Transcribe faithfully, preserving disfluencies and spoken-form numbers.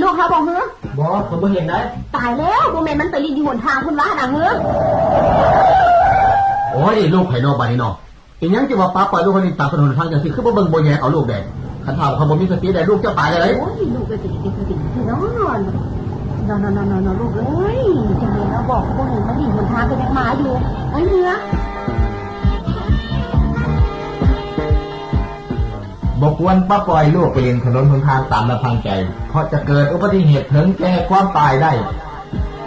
ลูกเขาบอกเฮ้อบอกผมไม่เห็นได้ตายแล้วโมเมนต์มันไปรีดอยู่หนทางคุณว่าดังเฮ้อโอ้ยลูกไข่นอกบ้านนี่เนาะอีหยังจะว่าป้าปล่อยลูกคนนี้ตามถนนทางอย่างที่คือบ่เบิ่งบ่แยกเอาลูกแดงคันถามเขาบ่มีสติได้ลูกจะตายเลยโอ้ยลูกก็สิสิสิสินอนนอนนอนนอนลูกเอ้ยจังเลยเราบอกพวกนี้มันรีดหนทางก็ยังมาอยู่ไอ้เนื้อบ่ควรป้าปล่อยลูกไปเล่นถนนหนทางตามลำพังใจเพราะจะเกิดอุบัติเหตุถึงแก่ความตายได้